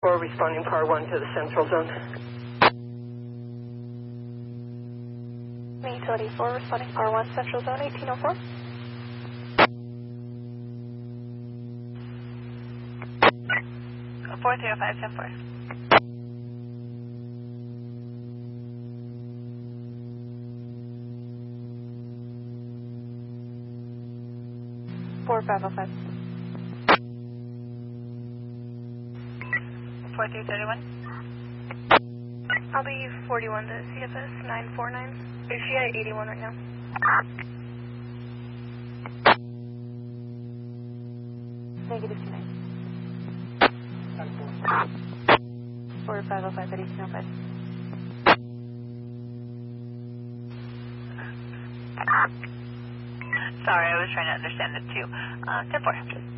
4 responding par 1 to the central zone. Utility 4 responding par 1, central zone 1804. 4305, 10-4. 4505. 4331. I'll be 41 to CFS 949. Is she at 81 right now? Negative 29. 4505 at 1805. Sorry, I was trying to understand it too. 10-4.